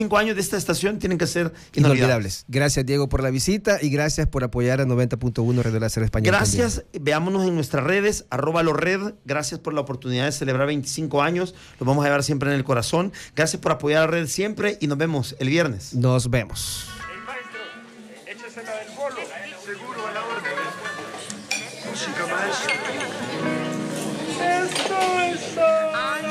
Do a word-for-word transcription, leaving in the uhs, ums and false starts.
Cinco años de esta estación tienen que ser inolvidables. Inolvidables. Gracias, Diego, por la visita y gracias por apoyar a noventa punto uno Radio Láser Español. Gracias, también. Veámonos en nuestras redes, arroba Lored. Gracias por la oportunidad de celebrar veinticinco años. Los vamos a llevar siempre en el corazón. Gracias por apoyar a Red siempre y nos vemos el viernes. Nos vemos. El maestro, échese la del bolo. Seguro a la orden. Música, maestro. Esto es...